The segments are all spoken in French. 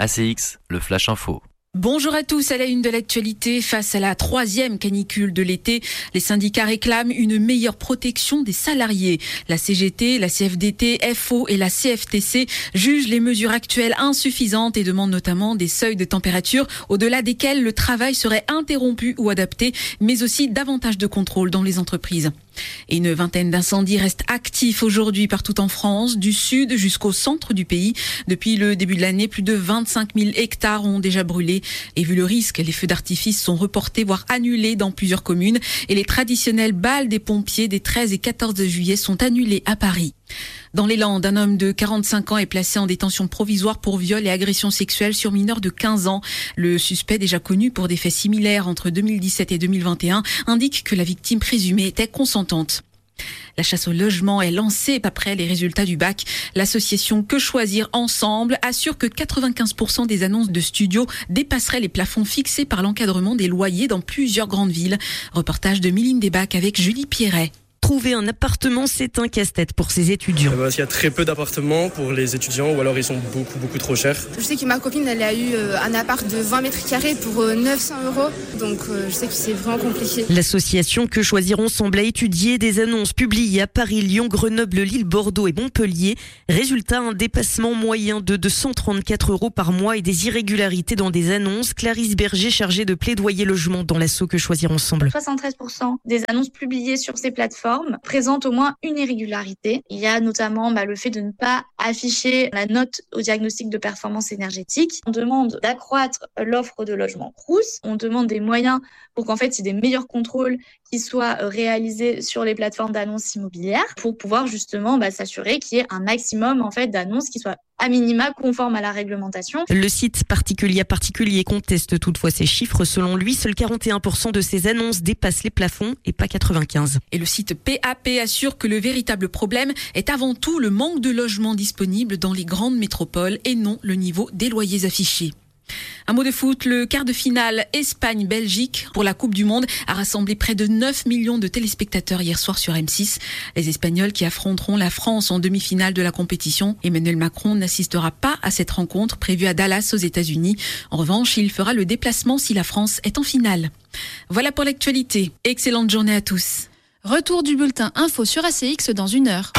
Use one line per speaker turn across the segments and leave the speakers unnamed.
ACX, le Flash Info.
Bonjour à tous, à la une de l'actualité, face à la 3e canicule de l'été, les syndicats réclament une meilleure protection des salariés. La CGT, la CFDT, FO et la CFTC jugent les mesures actuelles insuffisantes et demandent notamment des seuils de température au-delà desquels le travail serait interrompu ou adapté, mais aussi davantage de contrôle dans les entreprises. Et une vingtaine d'incendies restent actifs aujourd'hui partout en France, du sud jusqu'au centre du pays. Depuis le début de l'année, plus de 25 000 hectares ont déjà brûlé. Et vu le risque, les feux d'artifice sont reportés, voire annulés dans plusieurs communes. Et les traditionnels bals des pompiers des 13 et 14 juillet sont annulés à Paris. Dans les Landes, un homme de 45 ans est placé en détention provisoire pour viol et agression sexuelle sur mineur de 15 ans. Le suspect, déjà connu pour des faits similaires entre 2017 et 2021, indique que la victime présumée était consentante. La chasse au logement est lancée après les résultats du bac. L'association Que Choisir Ensemble assure que 95% des annonces de studios dépasseraient les plafonds fixés par l'encadrement des loyers dans plusieurs grandes villes. Reportage de Miline Desbacs avec Julie Pierret.
Trouver un appartement, c'est un casse-tête pour ces étudiants.
Il y a très peu d'appartements pour les étudiants ou alors ils sont beaucoup trop chers.
Je sais que ma copine, elle a eu un appart de 20 mètres carrés pour 900 €. Donc je sais que c'est vraiment compliqué.
L'association Que Choisir Ensemble a étudié des annonces publiées à Paris, Lyon, Grenoble, Lille, Bordeaux et Montpellier. Résultat, un dépassement moyen de 234 € par mois et des irrégularités dans des annonces. Clarisse Berger, chargée de plaidoyer logement dans l'asso Que Choisir Ensemble.
73% des annonces publiées sur ces plateformes présente au moins une irrégularité. Il y a notamment le fait de ne pas afficher la note au diagnostic de performance énergétique. On demande d'accroître l'offre de logements Crous. On demande des moyens pour qu'en fait, il y ait des meilleurs contrôles qui soient réalisés sur les plateformes d'annonces immobilières pour pouvoir justement s'assurer qu'il y ait un maximum en fait d'annonces qui soient à minima conformes à la réglementation.
Le site particulier conteste toutefois ces chiffres. Selon lui, seuls 41% de ces annonces dépassent les plafonds et pas 95%.
Et le site PAP assure que le véritable problème est avant tout le manque de logements disponibles dans les grandes métropoles et non le niveau des loyers affichés. Un mot de foot, le quart de finale Espagne-Belgique pour la Coupe du Monde a rassemblé près de 9 millions de téléspectateurs hier soir sur M6. Les Espagnols qui affronteront la France en demi-finale de la compétition. Emmanuel Macron n'assistera pas à cette rencontre prévue à Dallas aux États-Unis. En revanche, il fera le déplacement si la France est en finale. Voilà pour l'actualité. Excellente journée à tous.
Retour du bulletin info sur ACX dans 1 heure.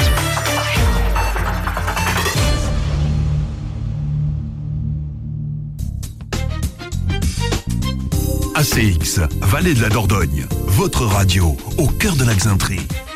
ACX, Vallée de la Dordogne, votre radio au cœur de la Xainterie.